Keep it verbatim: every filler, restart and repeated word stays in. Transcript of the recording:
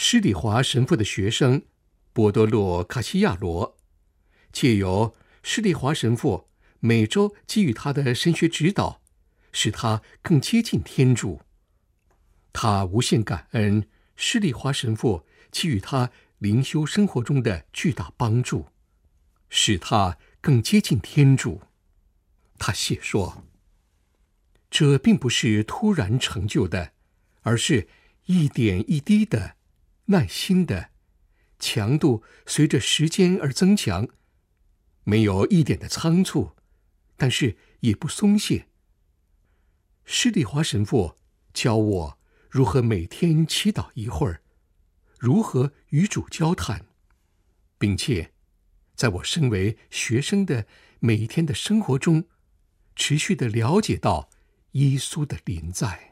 施礼华神父的学生波多洛·卡西亚罗，借由施礼华神父每周给予他的神学指导，使他更接近天主。他无限感恩施礼华神父给予他灵修生活中的巨大帮助，使他更接近天主。他写说，这并不是突然成就的，而是一点一滴的、耐心的，强度随着时间而增强，没有一点的仓促，但是也不松懈。施礼华神父教我如何每天祈祷一会儿，如何与主交谈，并且在我身为学生的每一天的生活中，持续地了解到耶稣的临在。